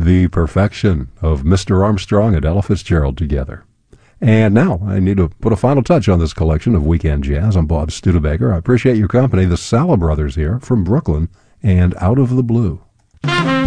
the perfection of Mr. Armstrong and Ella Fitzgerald together. And now I need to put a final touch on this collection of Weekend Jazz. I'm Bob Studebaker. I appreciate your company. The Sala Brothers here from Brooklyn and Out of the Blue.